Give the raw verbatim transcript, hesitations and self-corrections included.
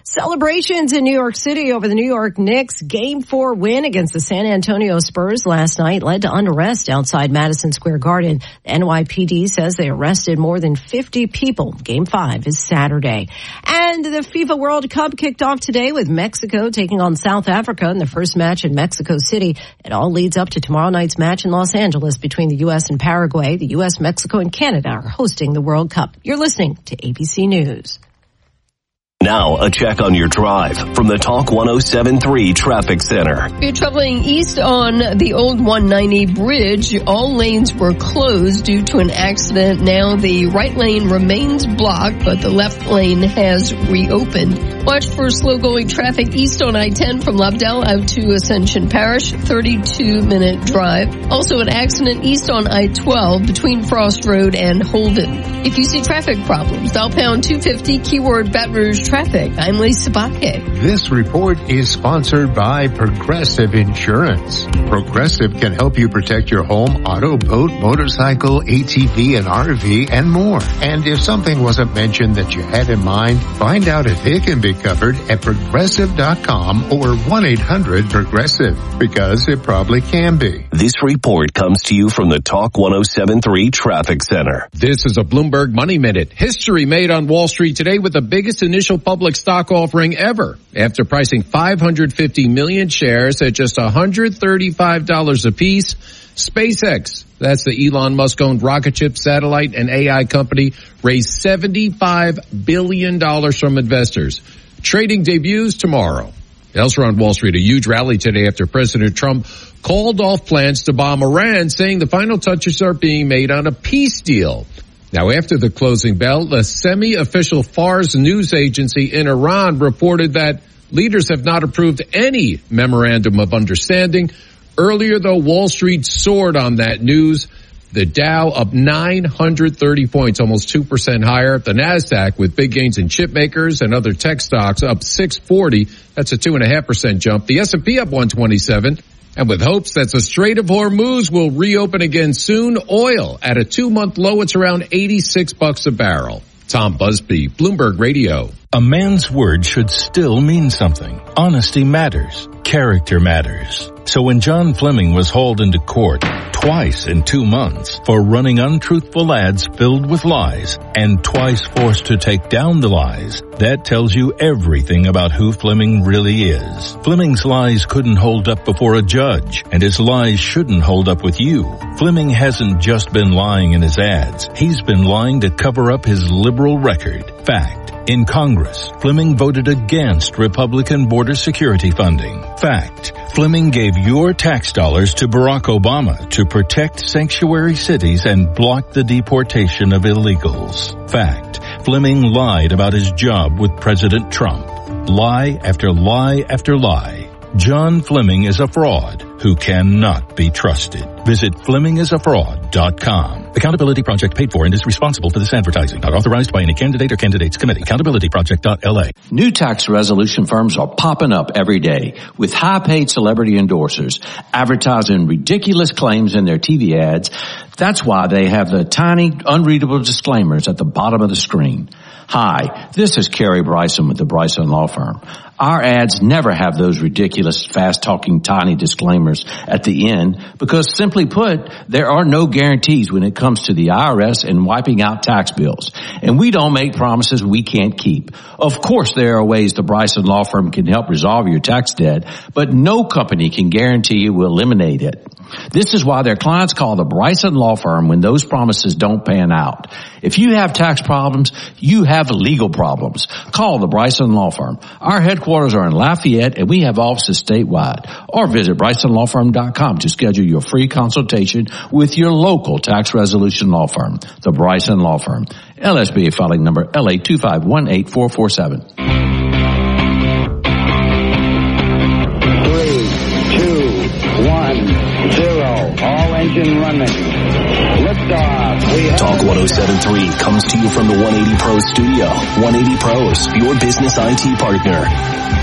Celebrations in New York City over the New York Knicks game four win against the San Antonio Spurs last night led to unrest outside Madison Square Garden. The N Y P D says they arrested more than fifty people. Game five is Saturday. And the FIFA World Cup kicked off today with Mexico taking on South Africa in the first match in Mexico City. It all leads up to tomorrow night's match in Los Angeles between the U S and Paraguay. The U S, Mexico, and Canada are hosting the World Cup. You're listening to A B C News. Now, a check on your drive from the Talk one oh seven point three Traffic Center. If you're traveling east on the old one ninety bridge, all lanes were closed due to an accident. Now the right lane remains blocked, but the left lane has reopened. Watch for slow-going traffic east on I ten from Lobdell out to Ascension Parish, thirty-two minute drive. Also an accident east on I twelve between Frost Road and Holden. If you see traffic problems, dial pound two fifty, keyword Baton Rouge Traffic. I'm Lisa Bakke. This report is sponsored by Progressive Insurance. Progressive can help you protect your home, auto, boat, motorcycle, A T V, and R V, and more. And if something wasn't mentioned that you had in mind, find out if it can be covered at progressive dot com or one eight hundred progressive, because it probably can be. This report comes to you from the Talk one oh seven point three Traffic Center. This is a Bloomberg Money Minute. History made on Wall Street today with the biggest initial public stock offering ever. After pricing five hundred fifty million shares at just one hundred thirty-five dollars apiece, SpaceX, that's the Elon Musk-owned rocket ship, satellite, and A I company, raised seventy-five billion dollars from investors. Trading debuts tomorrow. Elsewhere on Wall Street, a huge rally today after President Trump called off plans to bomb Iran, saying the final touches are being made on a peace deal. Now, after the closing bell, the semi-official Fars news agency in Iran reported that leaders have not approved any memorandum of understanding. Earlier, though, Wall Street soared on that news. The Dow up nine hundred thirty points, almost two percent higher. The NASDAQ, with big gains in chip makers and other tech stocks, up six forty. That's a two point five percent jump. The S and P up one twenty-seven. And with hopes that the Strait of Hormuz will reopen again soon, oil at a two-month low, it's around eighty-six bucks a barrel. Tom Busby, Bloomberg Radio. A man's word should still mean something. Honesty matters. Character matters. So when John Fleming was hauled into court twice in two months for running untruthful ads filled with lies and twice forced to take down the lies, that tells you everything about who Fleming really is. Fleming's lies couldn't hold up before a judge, and his lies shouldn't hold up with you. Fleming hasn't just been lying in his ads. He's been lying to cover up his liberal record. Fact. In Congress, Fleming voted against Republican border security funding. Fact. Fleming gave your tax dollars to Barack Obama to protect sanctuary cities and block the deportation of illegals. Fact. Fleming lied about his job with President Trump. Lie after lie after lie. John Fleming is a fraud who cannot be trusted. Visit Fleming is a fraud dot com. Accountability Project paid for and is responsible for this advertising. Not authorized by any candidate or candidates committee. accountability project dot L A. New tax resolution firms are popping up every day with high-paid celebrity endorsers advertising ridiculous claims in their T V ads. That's why they have the tiny, unreadable disclaimers at the bottom of the screen. Hi, this is Kerry Bryson with the Bryson Law Firm. Our ads never have those ridiculous, fast-talking, tiny disclaimers at the end because, simply put, there are no guarantees when it comes to the I R S and wiping out tax bills. And we don't make promises we can't keep. Of course, there are ways the Bryson Law Firm can help resolve your tax debt, but no company can guarantee it will eliminate it. This is why their clients call the Bryson Law Firm when those promises don't pan out. If you have tax problems, you have legal problems. Call the Bryson Law Firm. Our headquarters are in Lafayette, and we have offices statewide. Or visit Bryson Law Firm dot com to schedule your free consultation with your local tax resolution law firm, the Bryson Law Firm. L S B A filing number L A two five one eight four four seven. All engine running. Liftoff. We Talk one oh seven point three comes to you from the one eighty Pro studio. one eighty Pros, your business I T partner.